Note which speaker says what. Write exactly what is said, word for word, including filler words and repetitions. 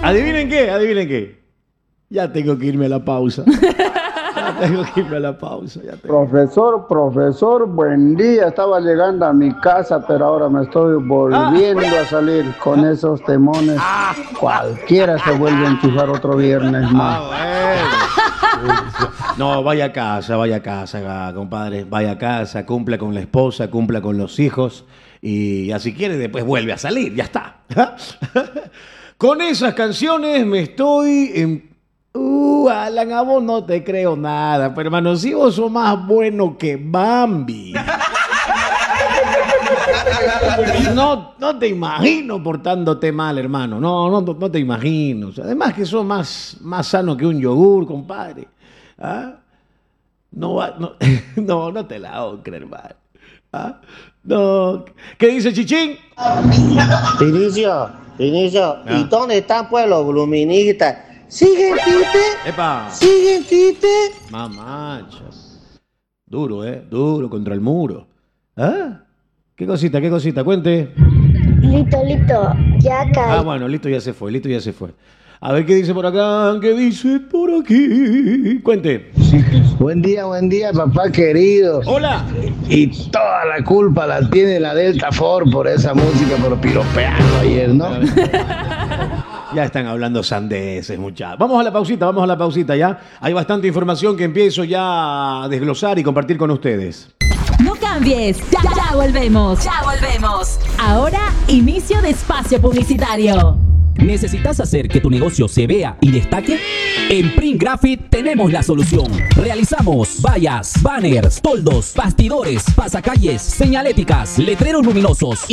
Speaker 1: ¿Adivinen qué? ¿Adivinen qué? Ya tengo que irme a la pausa. Ya tengo que irme a la pausa. Ya tengo...
Speaker 2: Profesor, profesor, buen día. Estaba llegando a mi casa, pero ahora me estoy volviendo ah. a salir con ah. esos temones. Ah. Cualquiera se vuelve a enchufar otro viernes más.
Speaker 1: Ah, bueno. No, vaya a casa, vaya a casa, compadre. Vaya a casa, cumpla con la esposa, cumpla con los hijos. Y así quiere, después vuelve a salir. Ya está. Con esas canciones me estoy... En... Uh, Alan, a vos no te creo nada, pero hermano, si vos sos más bueno que Bambi. No, no te imagino portándote mal, hermano. No, no, no te imagino. Además que sos más, más sano que un yogur, compadre. ¿Ah? No, no, no, no te la voy a creer, hermano. ¿Ah? No. ¿Qué dice Chichín?
Speaker 3: Inicio, Inicio. ¿Ah? ¿Y dónde están pues los luministas? ¿Siguen Tite?
Speaker 1: ¡Epa!
Speaker 3: ¿Siguen Tite?
Speaker 1: Mamacha. Duro, ¿eh? Duro contra el muro. ¿Ah? ¿Qué cosita, qué cosita? Cuente.
Speaker 4: Lito, Lito, ya cae.
Speaker 1: Ah, bueno, Lito ya se fue, Lito ya se fue. A ver qué dice por acá, qué dice por aquí. Cuente.
Speaker 5: Buen día, buen día, papá querido.
Speaker 1: Hola.
Speaker 5: Y toda la culpa la tiene la Delta Ford por esa música, por piropearlo ayer, ¿no?
Speaker 1: Ya están hablando sandeces, muchachos. Vamos a la pausita, vamos a la pausita ya. Hay bastante información que empiezo ya a desglosar y compartir con ustedes.
Speaker 6: No cambies, ya, ya volvemos. Ya volvemos. Ahora, inicio de espacio publicitario.
Speaker 7: ¿Necesitas hacer que tu negocio se vea y destaque? En Print Graphic tenemos la solución. Realizamos vallas, banners, toldos, bastidores, pasacalles, señaléticas, letreros luminosos y